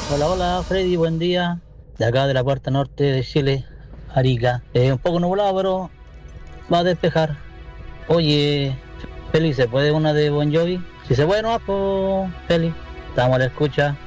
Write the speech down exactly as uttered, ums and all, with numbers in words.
Hola, hola Freddy, buen día. De acá de la Puerta Norte de Chile, Arica. Eh, un poco nublado, pero va a despejar. Oye, Feli, ¿se puede una de Bon Jovi? Si se puede, no, pues, Feli. Estamos a la escucha.